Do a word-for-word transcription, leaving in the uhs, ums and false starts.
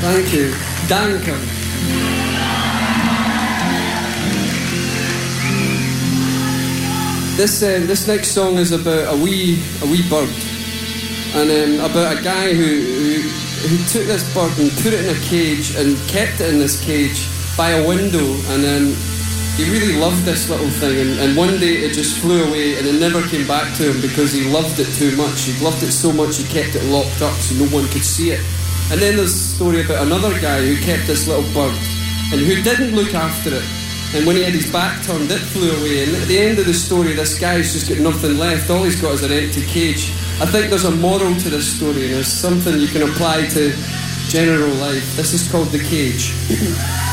Thank you. Danke. This uh, this next song is about a wee a wee bird, and um, about a guy who, who who took this bird and put it in a cage and kept it in this cage by a window, and um, he really loved this little thing, and, and one day it just flew away and it never came back to him because he loved it too much. He loved it so much he kept it locked up so no one could see it. And then there's a story about another guy who kept this little bird and who didn't look after it. And when he had his back turned, it flew away. And at the end of the story, this guy's just got nothing left. All he's got is an empty cage. I think there's a moral to this story, and there's something you can apply to general life. This is called The Cage.